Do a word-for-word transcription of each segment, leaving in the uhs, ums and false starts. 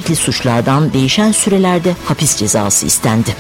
çeşitli suçlardan değişen sürelerde hapis cezası istendi.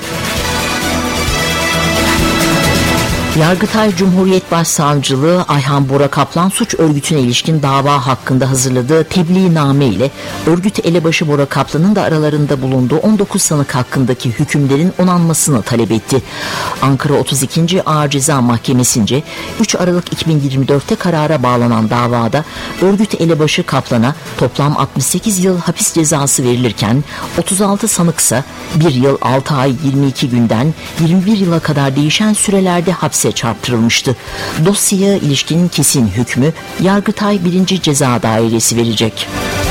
Yargıtay Cumhuriyet Başsavcılığı Ayhan Bora Kaplan suç örgütüne ilişkin dava hakkında hazırladığı tebliğname ile örgüt elebaşı Bora Kaplan'ın da aralarında bulunduğu on dokuz sanık hakkındaki hükümlerin onanmasını talep etti. Ankara otuz ikinci Ağır Ceza Mahkemesi'nce üç Aralık iki bin yirmi dörtte karara bağlanan davada örgüt elebaşı Kaplan'a toplam altmış sekiz yıl hapis cezası verilirken otuz altı sanıksa bir yıl altı ay yirmi iki günden yirmi bir yıla kadar değişen sürelerde hapse çarptırılmıştı. Dosyaya ilişkin kesin hükmü Yargıtay birinci Ceza Dairesi verecek.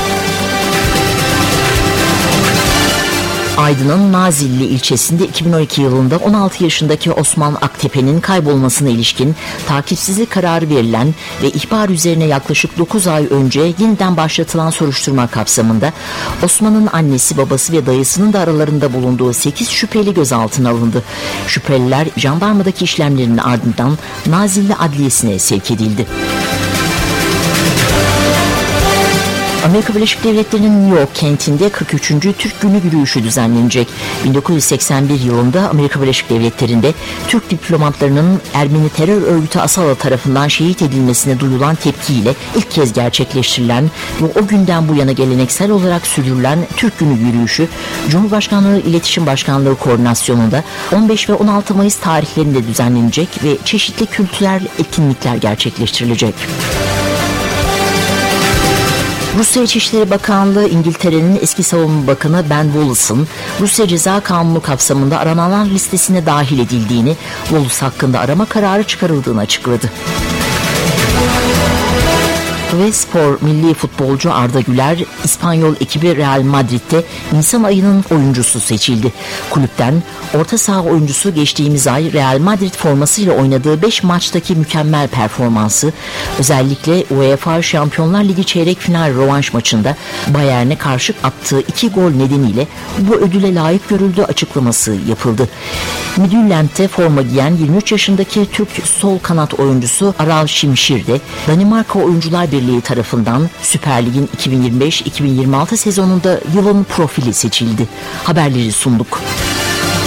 Aydın'ın Nazilli ilçesinde iki bin on iki yılında on altı yaşındaki Osman Aktepe'nin kaybolmasına ilişkin takipsizlik kararı verilen ve ihbar üzerine yaklaşık dokuz ay önce yeniden başlatılan soruşturma kapsamında Osman'ın annesi, babası ve dayısının da aralarında bulunduğu sekiz şüpheli gözaltına alındı. Şüpheliler jandarmadaki işlemlerinin ardından Nazilli Adliyesi'ne sevk edildi. Amerika Birleşik Devletleri'nin New York kentinde kırk üçüncü Türk Günü yürüyüşü düzenlenecek. bin dokuz yüz seksen bir yılında Amerika Birleşik Devletleri'nde Türk diplomatlarının Ermeni terör örgütü Asala tarafından şehit edilmesine duyulan tepkiyle ilk kez gerçekleştirilen ve o günden bu yana geleneksel olarak sürdürülen Türk Günü yürüyüşü, Cumhurbaşkanlığı İletişim Başkanlığı koordinasyonunda on beş ve on altı Mayıs tarihlerinde düzenlenecek ve çeşitli kültürel etkinlikler gerçekleştirilecek. Rusya İçişleri Bakanlığı İngiltere'nin eski Savunma Bakanı Ben Wallace'ın Rusya Ceza Kanunu kapsamında arananlar listesine dahil edildiğini, Wallace hakkında arama kararı çıkarıldığını açıkladı. Ve spor milli futbolcu Arda Güler, İspanyol ekibi Real Madrid'de Nisan ayının oyuncusu seçildi. Kulüpten orta saha oyuncusu geçtiğimiz ay Real Madrid formasıyla oynadığı beş maçtaki mükemmel performansı, özellikle UEFA Şampiyonlar Ligi çeyrek final rövanş maçında Bayern'e karşı attığı iki gol nedeniyle bu ödüle layık görüldüğü açıklaması yapıldı. Midtjylland'te forma giyen yirmi üç yaşındaki Türk sol kanat oyuncusu Aral Şimşir de Danimarka Oyuncular Birliği tarafından Süper Lig'in iki bin yirmi beş iki bin yirmi altı sezonunda yılın profili seçildi. Haberleri sunduk.